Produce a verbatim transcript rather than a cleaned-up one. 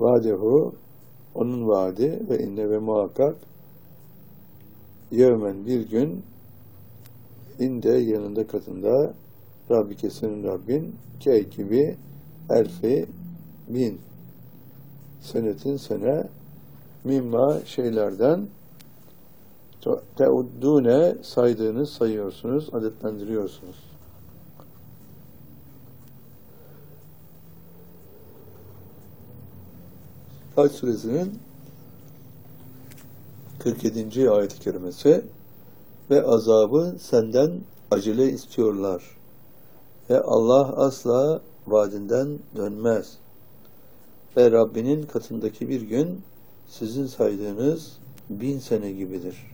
Vadehu, onun vaadi ve inne ve muhakkak yevmen bir gün inde yanında katında Rabbike senin Rabbin key gibi elfi bin senetin sene mimma şeylerden teuddune saydığınız sayıyorsunuz, adetlendiriyorsunuz. Hac suresinin kırk yedinci ayet-i kerimesi ve azabı senden acele istiyorlar ve Allah asla vaadinden dönmez ve Rabbinin katındaki bir gün sizin saydığınız bin sene gibidir.